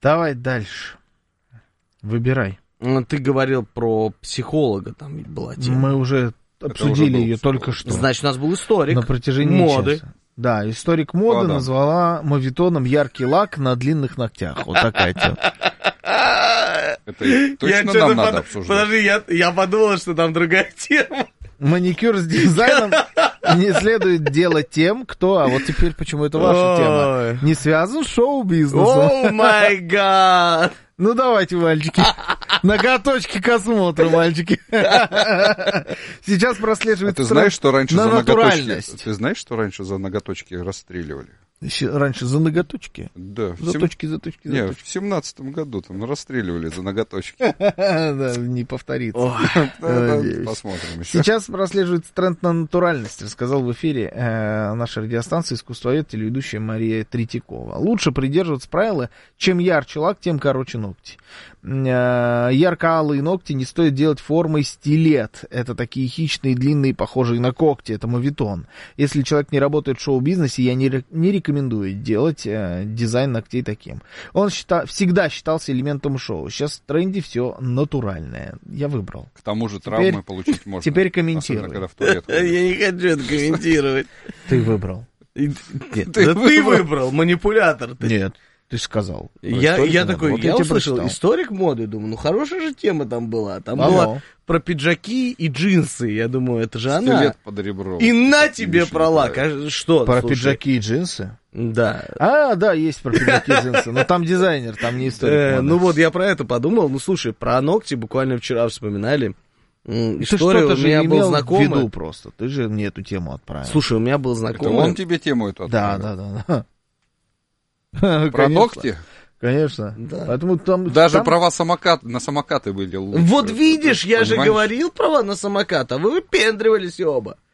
Давай дальше. Выбирай. Ты говорил про психолога, там была тема. Мы уже обсудили ее только что. Значит, у нас был историк на протяжении моды. часа. Да, историк моды назвала моветоном яркий лак на длинных ногтях. Вот такая тема. Это точно нам надо обсуждать. Подожди, я подумал, что там другая тема. Маникюр с дизайном не следует делать тем, кто... А вот теперь почему это ваша тема. Не связан с шоу-бизнесом. О май гад! Ну, давайте, мальчики. Ноготочки к осмотру, мальчики. Сейчас прослеживается ты знаешь, что раньше на за натуральность. ноготочки... Ты знаешь, что раньше за ноготочки расстреливали? Раньше за ноготочки? Да. Заточки. Нет, в 17-м году там расстреливали за ноготочки. Да, не повторится. Посмотрим еще. Сейчас прослеживается тренд на натуральность, рассказал в эфире нашей радиостанции искусствовед, телеведущая Мария Третьякова. Лучше придерживаться правила, чем ярче лак, тем короче ногти. Ярко-алые ногти не стоит делать формой стилет. Это такие хищные, длинные, похожие на когти. Это моветон. Если человек не работает в шоу-бизнесе, я не рекомендую делать дизайн ногтей таким. Он всегда считался элементом шоу. Сейчас в тренде все натуральное. Я выбрал. К тому же травмы получить можно. Теперь комментируй. Я не хочу это комментировать. Ты выбрал. Нет, ты выбрал, манипулятор. Нет. Ты же сказал. Я такой, вот я услышал прочитал. историк моды, думаю, ну хорошая же тема там была. Там было про пиджаки и джинсы. Я думаю, это же она. Стилет под ребром. И на тебе про лак. Что? Про пиджаки и джинсы? Да. Да, есть про пиджаки и джинсы. Но там дизайнер, там не историк моды. Ну вот я про это подумал. Ну слушай, про ногти буквально вчера вспоминали. История у меня был знакомый. В виду просто. Ты же мне эту тему отправил. Слушай, у меня был знакомый. Это он тебе тему эту отправил? Да. Про ногти? Конечно. Да. Поэтому Даже права на самокаты были лучше. Вот видишь, я же говорил права на самокат, а вы выпендривались оба.